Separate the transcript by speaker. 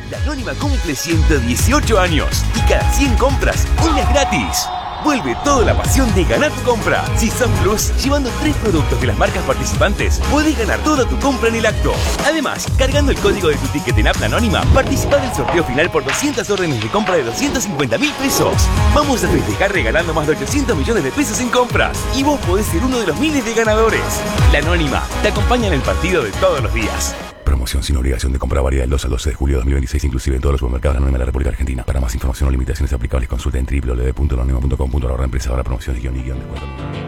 Speaker 1: La Anónima cumple 118 años y cada 100 compras, una es gratis. Vuelve toda la pasión de ganar tu compra. Si sos Plus, llevando 3 productos de las marcas participantes, podés ganar toda tu compra en el acto. Además, cargando el código de tu ticket en App La Anónima, participá del sorteo final por 200 órdenes de compra de 250.000 pesos. Vamos a festejar regalando más de 800 millones de pesos en compras. Y vos podés ser uno de los miles de ganadores. La Anónima te acompaña en el partido de todos los días.
Speaker 2: Promoción sin obligación de compra válida del 2 al 12 de julio de 2026, inclusive en todos los supermercados de la Anónima de la República Argentina. Para más información o limitaciones aplicables, consulta en www.lanonima.com.ar. Empresa, ahora promociones, guión y guión de cuenta.